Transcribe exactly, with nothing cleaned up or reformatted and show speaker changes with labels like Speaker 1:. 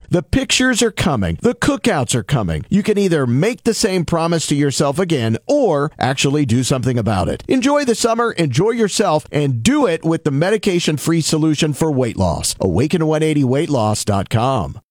Speaker 1: The pictures are coming. The cookouts are coming. You can either make the same promise to yourself again or actually do something about it. Enjoy the summer, enjoy yourself, and do it with the medication-free solution for weight loss. Awaken one eighty weight loss dot com.